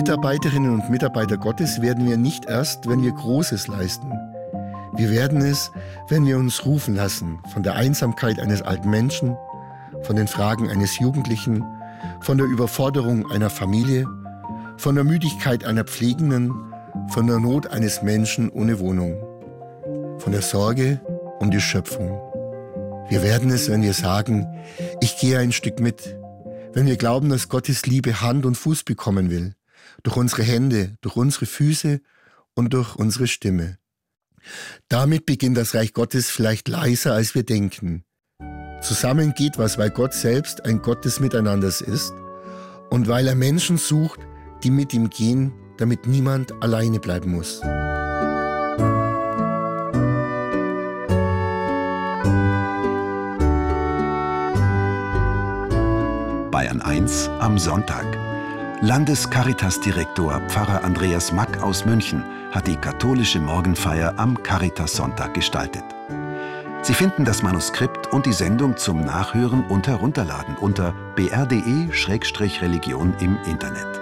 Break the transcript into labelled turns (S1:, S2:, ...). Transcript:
S1: Mitarbeiterinnen und Mitarbeiter Gottes werden wir nicht erst, wenn wir Großes leisten. Wir werden es, wenn wir uns rufen lassen von der Einsamkeit eines alten Menschen, von den Fragen eines Jugendlichen, von der Überforderung einer Familie, von der Müdigkeit einer Pflegenden, von der Not eines Menschen ohne Wohnung, von der Sorge um die Schöpfung. Wir werden es, wenn wir sagen, ich gehe ein Stück mit, wenn wir glauben, dass Gottes Liebe Hand und Fuß bekommen will, durch unsere Hände, durch unsere Füße und durch unsere Stimme. Damit beginnt das Reich Gottes vielleicht leiser, als wir denken. Zusammen geht was, weil Gott selbst ein Gott des Miteinanders ist und weil er Menschen sucht, die mit ihm gehen, damit niemand alleine bleiben muss.
S2: Bayern 1 am Sonntag. Landescaritas-Direktor Pfarrer Andreas Mack aus München hat die katholische Morgenfeier am Caritas-Sonntag gestaltet. Sie finden das Manuskript und die Sendung zum Nachhören und Herunterladen unter br.de/religion im Internet.